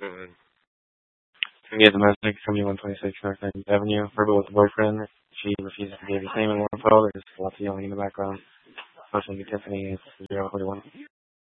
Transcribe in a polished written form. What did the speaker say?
Get domestic, 7126 North 9th Avenue. Verbal with the boyfriend. She refuses to give his name and more info. There's lots of yelling in the background. Social media Tiffany is 041.